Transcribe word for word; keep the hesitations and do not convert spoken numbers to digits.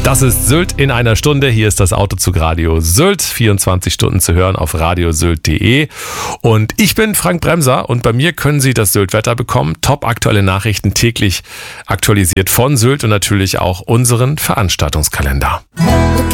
Das ist Sylt in einer Stunde. Hier ist das Autozug Radio Sylt. vierundzwanzig Stunden zu hören auf radiosylt punkt de. Und ich bin Frank Bremser und bei mir können Sie das Sylt-Wetter bekommen. Top aktuelle Nachrichten täglich aktualisiert von Sylt und natürlich auch unseren Veranstaltungskalender.